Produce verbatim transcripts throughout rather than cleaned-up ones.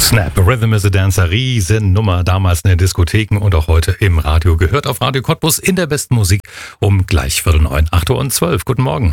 Snap, Rhythm is a Dancer, Riesennummer, damals in den Diskotheken und auch heute im Radio. Gehört auf Radio Cottbus in der besten Musik um gleich Viertel neun, acht Uhr und zwölf. Guten Morgen.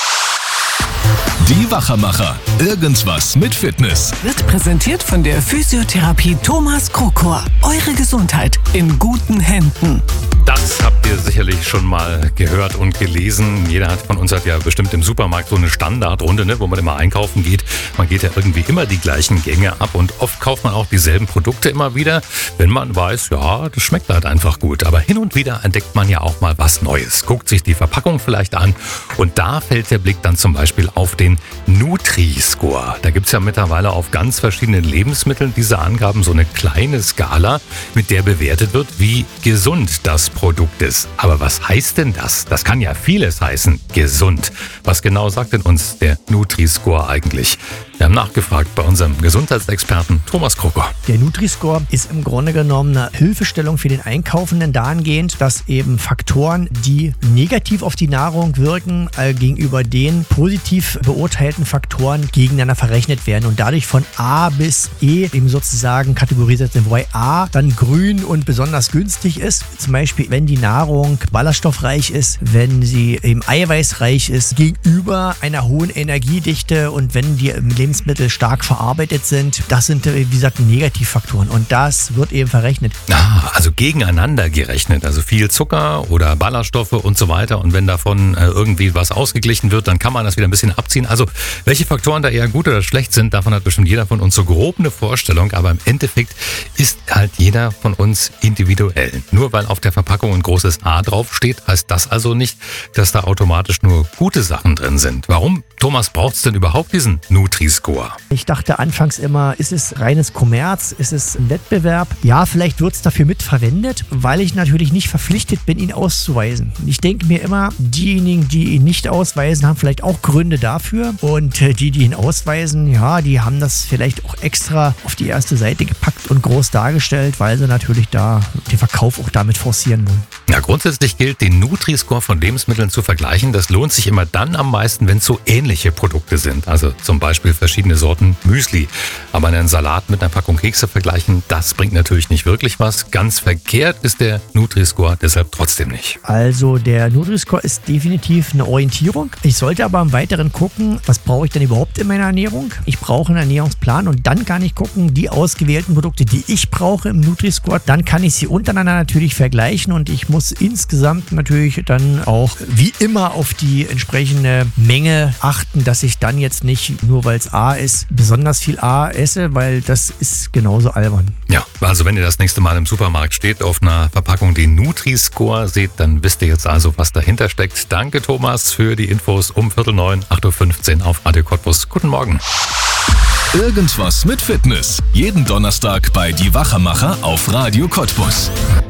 Die Wachermacher. Irgendwas mit Fitness. Wird präsentiert von der Physiotherapie Thomas Krokor. Eure Gesundheit in guten Händen. Das habt ihr sicherlich schon mal gehört und gelesen. Jeder hat von uns hat ja bestimmt im Supermarkt so eine Standardrunde, ne, wo man immer einkaufen geht. Man geht ja irgendwie immer die gleichen Gänge ab und oft kauft man auch dieselben Produkte immer wieder, wenn man weiß, ja, das schmeckt halt einfach gut. Aber hin und wieder entdeckt man ja auch mal was Neues. Guckt sich die Verpackung vielleicht an und da fällt der Blick dann zum Beispiel auf den Nutri-Score. Da gibt es ja mittlerweile auf ganz verschiedenen Lebensmitteln diese Angaben, so eine kleine Skala, mit der bewertet wird, wie gesund das Produkt ist. Aber was heißt denn das? Das kann ja vieles heißen. Gesund. Was genau sagt denn uns der Nutri-Score eigentlich? Wir haben nachgefragt bei unserem Gesundheitsexperten Thomas Krokor. Der Nutri-Score ist im Grunde genommen eine Hilfestellung für den Einkaufenden dahingehend, dass eben Faktoren, die negativ auf die Nahrung wirken, äh, gegenüber den positiv beurteilten Faktoren gegeneinander verrechnet werden und dadurch von A bis E eben sozusagen kategorisiert sind, wobei A dann grün und besonders günstig ist. Zum Beispiel, wenn die Nahrung ballaststoffreich ist, wenn sie eben eiweißreich ist, gegenüber einer hohen Energiedichte und wenn die Lebensmittel stark verarbeitet sind. Das sind, wie gesagt, Negativfaktoren und das wird eben verrechnet. Ah, also gegeneinander gerechnet. Also viel Zucker oder Ballaststoffe und so weiter. Und wenn davon äh, irgendwie was ausgeglichen wird, dann kann man das wieder ein bisschen abziehen. Also welche Faktoren da eher gut oder schlecht sind, davon hat bestimmt jeder von uns so grob eine Vorstellung. Aber im Endeffekt ist halt jeder von uns individuell. Nur weil auf der Verpackung ein großes A draufsteht, heißt das also nicht, dass da automatisch nur gute Sachen drin sind. Warum, Thomas, braucht es denn überhaupt diesen Nutri-Score? Ich dachte anfangs immer, ist es reines Kommerz, ist es ein Wettbewerb? Ja, vielleicht wird es dafür mitverwendet, weil ich natürlich nicht verpflichtet bin, ihn auszuweisen. Ich denke mir immer, diejenigen, die ihn nicht ausweisen, haben vielleicht auch Gründe dafür und die, die ihn ausweisen, ja, die haben das vielleicht auch extra auf die erste Seite gepackt und groß dargestellt, weil sie natürlich da den Verkauf auch damit forcieren wollen. Ja, grundsätzlich gilt, den Nutri-Score von Lebensmitteln zu vergleichen. Das lohnt sich immer dann am meisten, wenn es so ähnliche Produkte sind. Also zum Beispiel verschiedene Sorten Müsli. Aber einen Salat mit einer Packung Kekse vergleichen, das bringt natürlich nicht wirklich was. Ganz verkehrt ist der Nutri-Score deshalb trotzdem nicht. Also der Nutri-Score ist definitiv eine Orientierung. Ich sollte aber im Weiteren gucken, was brauche ich denn überhaupt in meiner Ernährung? Ich brauche einen Ernährungsplan und dann kann ich gucken, die ausgewählten Produkte, die ich brauche im Nutri-Score, dann kann ich sie untereinander natürlich vergleichen und ich muss insgesamt natürlich dann auch wie immer auf die entsprechende Menge achten, dass ich dann jetzt nicht, nur weil es A ist, besonders viel A esse, weil das ist genauso albern. Ja, also wenn ihr das nächste Mal im Supermarkt steht, auf einer Verpackung den Nutri-Score seht, dann wisst ihr jetzt also, was dahinter steckt. Danke, Thomas, für die Infos um Viertel neun, acht Uhr fünfzehn auf Radio Cottbus. Guten Morgen. Irgendwas mit Fitness. Jeden Donnerstag bei Die Wachermacher auf Radio Cottbus.